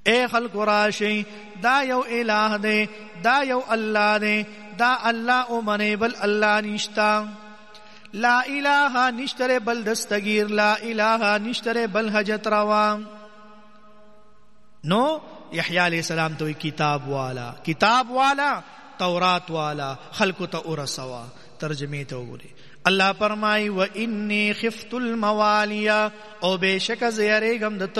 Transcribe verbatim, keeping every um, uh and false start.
اے خلق راشی دا یو الہ دے دا یو اللہ دے دا اللہ او منے بل اللہ نشتا لا الہ نشتر بل دستگیر لا الہ نشتر بل حجت روا نو یحییٰ علیہ السلام تو کتاب والا کتاب والا تورات والا خلق تا ارسوا ترجمے تو گولے اللہ فرمائی وَإِنِّي خِفْتُ الْمَوَالِيَ او بے شک زیرے گم